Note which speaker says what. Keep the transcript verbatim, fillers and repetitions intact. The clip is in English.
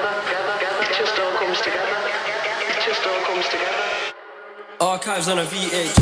Speaker 1: It just all comes together. It just all comes together.
Speaker 2: Archives on a V H.